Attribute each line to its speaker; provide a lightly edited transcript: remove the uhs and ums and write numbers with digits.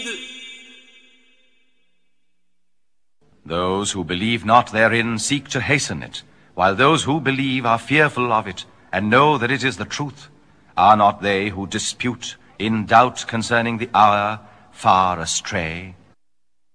Speaker 1: Those who believe not therein seek to hasten it, while those who believe are fearful of it, and know that it is the truth. Are not they who dispute in doubt concerning the hour far astray?